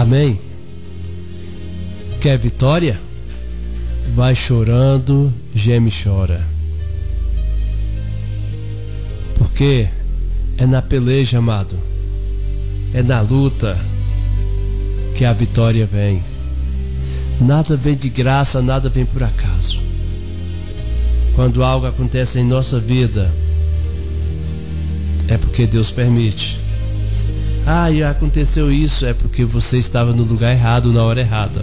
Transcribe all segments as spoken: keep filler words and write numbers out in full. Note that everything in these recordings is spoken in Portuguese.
Amém? Quer vitória? Vai chorando, geme e chora. Porque é na peleja, amado, é na luta que a vitória vem. Nada vem de graça, nada vem por acaso. Quando algo acontece em nossa vida, é porque Deus permite. Ah, e aconteceu isso, é porque você estava no lugar errado, na hora errada.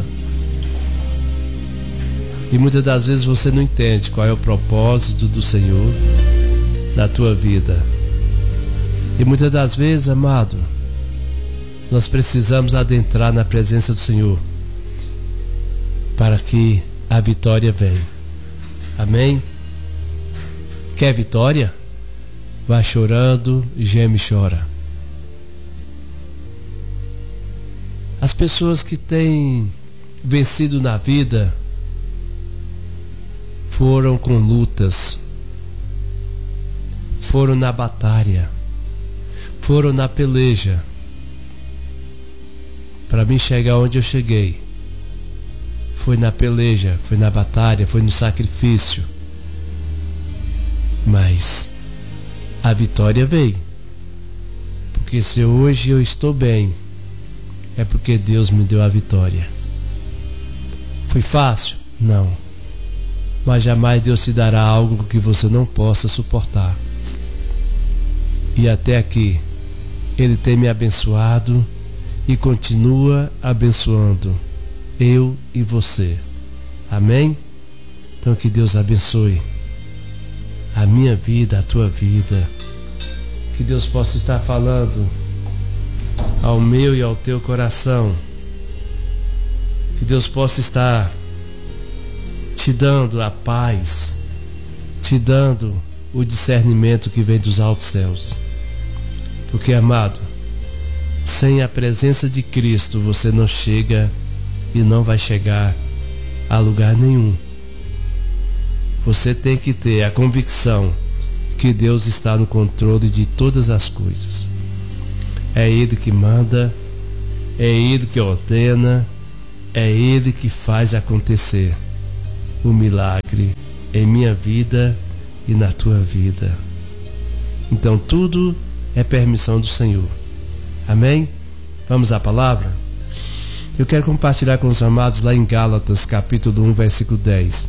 E muitas das vezes você não entende qual é o propósito do Senhor na tua vida. E muitas das vezes, amado, nós precisamos adentrar na presença do Senhor para que a vitória venha. Amém? Quer vitória? Vai chorando, geme e chora. As pessoas que têm vencido na vida foram com lutas, foram na batalha, foram na peleja. Para mim chegar onde eu cheguei, foi na peleja, foi na batalha, foi no sacrifício. Mas a vitória veio. Porque se hoje eu estou bem, é porque Deus me deu a vitória. Foi fácil? Não. Mas jamais Deus te dará algo que você não possa suportar. E até aqui, Ele tem me abençoado e continua abençoando eu e você. Amém? Então que Deus abençoe a minha vida, a tua vida. Que Deus possa estar falando ao meu e ao teu coração. Que Deus possa estar te dando a paz, te dando o discernimento que vem dos altos céus. Porque, amado, sem a presença de Cristo você não chega e não vai chegar a lugar nenhum. Você tem que ter a convicção que Deus está no controle de todas as coisas. É Ele que manda, é Ele que ordena, é Ele que faz acontecer o milagre em minha vida e na tua vida. Então tudo é permissão do Senhor. Amém? Vamos à palavra? Eu quero compartilhar com os amados lá em Gálatas, capítulo um, versículo dez.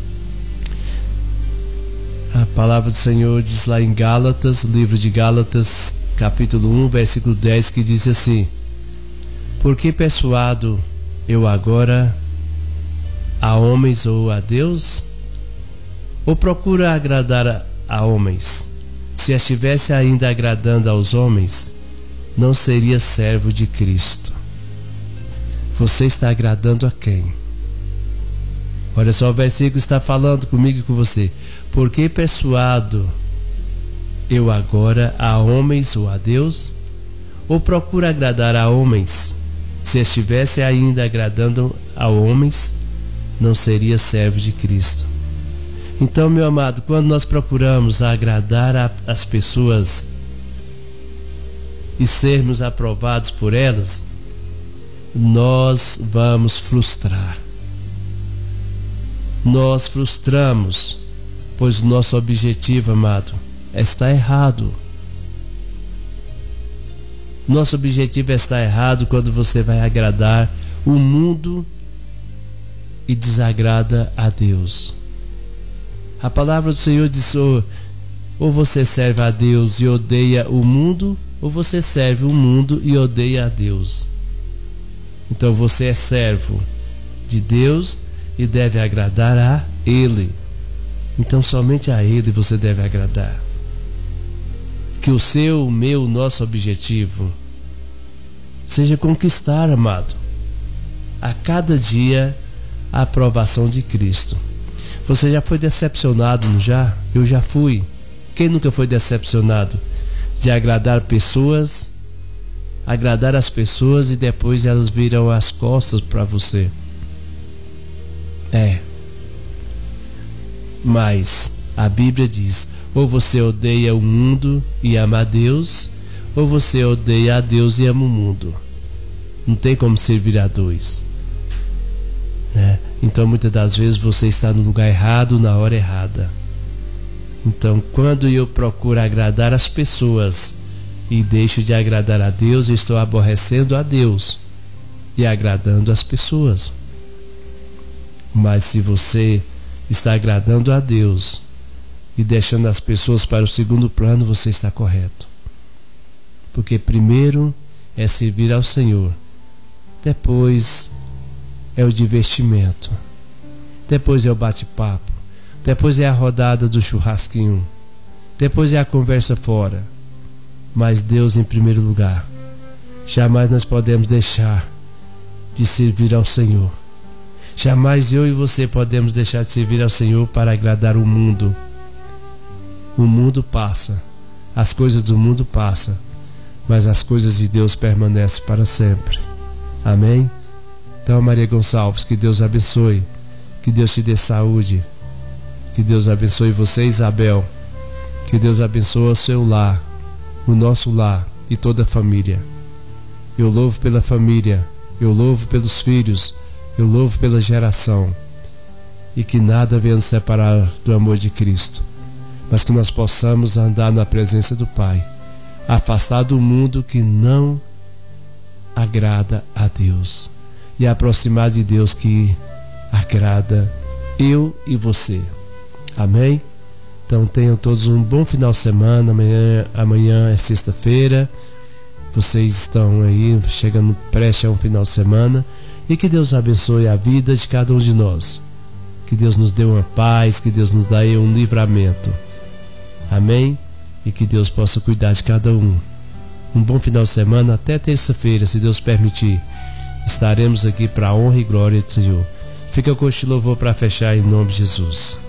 A palavra do Senhor diz lá em Gálatas, livro de Gálatas, capítulo um, versículo dez, que diz assim: Por que persuado eu agora a homens ou a Deus? Ou procura agradar a, a homens? Se estivesse ainda agradando aos homens, não seria servo de Cristo. Você está agradando a quem? Olha só, o versículo está falando comigo e com você. Por que persuado eu agora a homens ou a Deus? Ou procura agradar a homens? Se estivesse ainda agradando a homens, não seria servo de Cristo. Então, meu amado, quando nós procuramos agradar a, as pessoas e sermos aprovados por elas, nós vamos frustrar. Nós frustramos, pois o nosso objetivo, amado, está errado. Nosso objetivo está errado quando você vai agradar o mundo e desagrada a Deus. A palavra do Senhor diz: ou, ou você serve a Deus e odeia o mundo, ou você serve o mundo e odeia a Deus. Então você é servo de Deus e deve agradar a Ele. Então somente a Ele você deve agradar. Que o seu, o meu, o nosso objetivo seja conquistar, amado, a cada dia a aprovação de Cristo. Você já foi decepcionado, não já? Eu já fui. Quem nunca foi decepcionado de agradar pessoas, agradar as pessoas e depois elas viram as costas para você? É. Mas a Bíblia diz: ou você odeia o mundo e ama a Deus, ou você odeia a Deus e ama o mundo. Não tem como servir a dois, né? Então muitas das vezes você está no lugar errado na hora errada. Então quando eu procuro agradar as pessoas e deixo de agradar a Deus, eu estou aborrecendo a Deus e agradando as pessoas. Mas se você está agradando a Deus e deixando as pessoas para o segundo plano, você está correto. Porque primeiro é servir ao Senhor, depois é o divertimento, depois é o bate-papo, depois é a rodada do churrasquinho, depois é a conversa fora, mas Deus em primeiro lugar. Jamais nós podemos deixar de servir ao Senhor. Jamais eu e você podemos deixar de servir ao Senhor para agradar o mundo. O mundo passa, as coisas do mundo passam, mas as coisas de Deus permanecem para sempre. Amém? Então, Maria Gonçalves, que Deus abençoe, que Deus te dê saúde, que Deus abençoe você, Isabel, que Deus abençoe o seu lar, o nosso lar e toda a família. Eu louvo pela família, eu louvo pelos filhos, eu louvo pela geração, e que nada venha nos separar do amor de Cristo, mas que nós possamos andar na presença do Pai, afastar do mundo que não agrada a Deus e aproximar de Deus que agrada eu e você. Amém? Então tenham todos um bom final de semana. Amanhã, amanhã é sexta-feira. Vocês estão aí chegando prestes a um final de semana, e que Deus abençoe a vida de cada um de nós. Que Deus nos dê uma paz, que Deus nos dê um livramento. Amém? E que Deus possa cuidar de cada um. Um bom final de semana, até terça-feira, se Deus permitir. Estaremos aqui para a honra e glória do Senhor. Fica com este louvor para fechar em nome de Jesus.